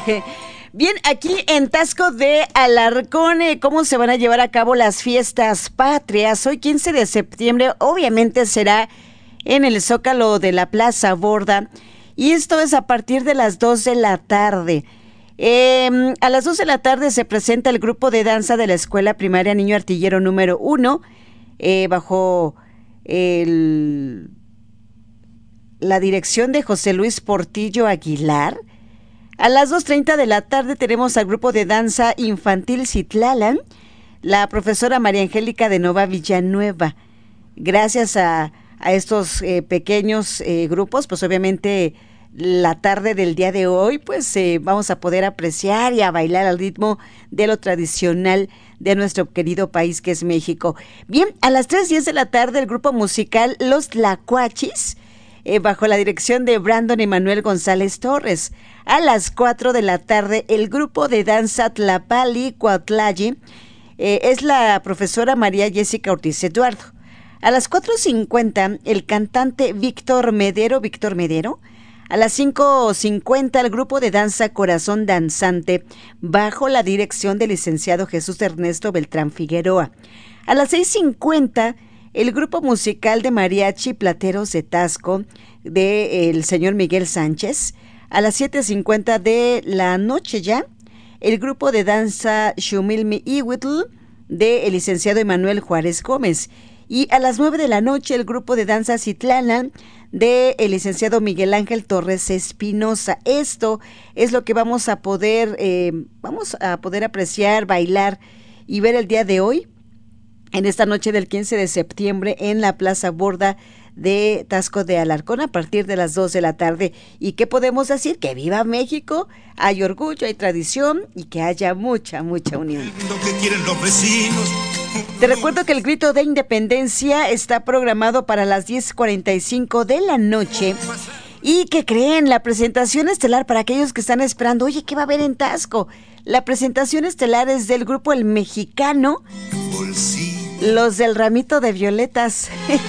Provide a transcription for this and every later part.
Bien, aquí en Taxco de Alarcón, ¿cómo se van a llevar a cabo las fiestas patrias? Hoy 15 de septiembre, obviamente será en el Zócalo de la Plaza Borda, y esto es a partir de las 2 de la tarde. A las 2 de la tarde se presenta el grupo de danza de la Escuela Primaria Niño Artillero número 1, bajo la dirección de José Luis Portillo Aguilar. A las 2:30 de la tarde tenemos al grupo de danza infantil Citlalan, la profesora María Angélica de Nova Villanueva. Gracias a estos pequeños grupos, pues obviamente la tarde del día de hoy, pues vamos a poder apreciar y a bailar al ritmo de lo tradicional de nuestro querido país que es México. Bien, a las 3:10 de la tarde el grupo musical Los Tlacuachis, bajo la dirección de Brandon Emanuel González Torres. A las 4 de la tarde el grupo de danza Tlapali Cuautlayi, es la profesora María Jessica Ortiz Eduardo. A las 4:50 el cantante Víctor Medero. A las 5:50 el grupo de danza Corazón Danzante, bajo la dirección del licenciado Jesús Ernesto Beltrán Figueroa. A las 6:50 el grupo musical de mariachi Plateros de Taxco, de el señor Miguel Sánchez. A las 7:50 de la noche ya, el grupo de danza Xumilmi Ihuitl, de el licenciado Emanuel Juárez Gómez. Y a las 9 de la noche, el grupo de danza Citlalan, de el licenciado Miguel Ángel Torres Espinosa. Esto es lo que vamos a poder apreciar, bailar y ver el día de hoy, en esta noche del 15 de septiembre, en la Plaza Borda de Taxco de Alarcón, a partir de las 2 de la tarde. ¿Y qué podemos decir? Que viva México, hay orgullo, hay tradición y que haya mucha unión. Lo que quieren los vecinos. Te recuerdo que el grito de independencia está programado para las 10:45 de la noche. ¿Y qué creen? La presentación estelar, para aquellos que están esperando, oye, ¿qué va a haber en Taxco? La presentación estelar es del grupo El Mexicano, los del Ramito de Violetas.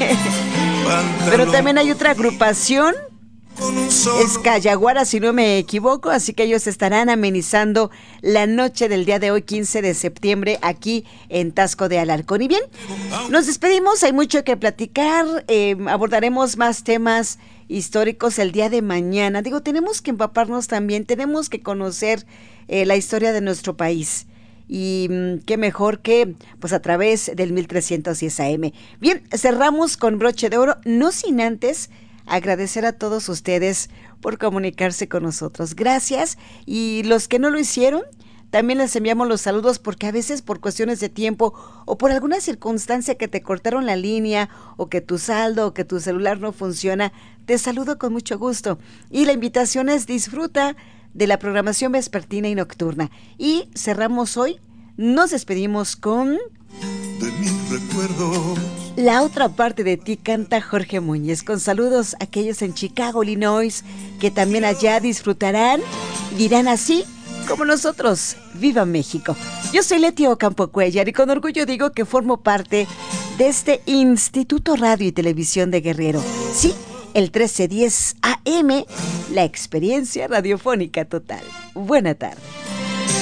Pero también hay otra agrupación, es Cayaguara, si no me equivoco, así que ellos estarán amenizando la noche del día de hoy, 15 de septiembre, aquí en Taxco de Alarcón. Y bien, nos despedimos, hay mucho que platicar, abordaremos más temas históricos el día de mañana. Digo, tenemos que empaparnos también, tenemos que conocer la historia de nuestro país. Y qué mejor que pues a través del 1310 AM. Bien, cerramos con broche de oro, no sin antes agradecer a todos ustedes por comunicarse con nosotros. Gracias, y los que no lo hicieron, también les enviamos los saludos, porque a veces por cuestiones de tiempo o por alguna circunstancia que te cortaron la línea, o que tu saldo o que tu celular no funciona, te saludo con mucho gusto. Y la invitación es: disfruta de la programación vespertina y nocturna. Y cerramos hoy, nos despedimos con de mis recuerdos. La otra parte de ti, canta Jorge Muñez, con saludos a aquellos en Chicago, Illinois, que también allá disfrutarán y dirán así como nosotros: ¡Viva México! Yo soy Leti Ocampo Cuellar y con orgullo digo que formo parte de este Instituto Radio y Televisión de Guerrero. Sí, el 1310 AM, la experiencia radiofónica total. Buena tarde.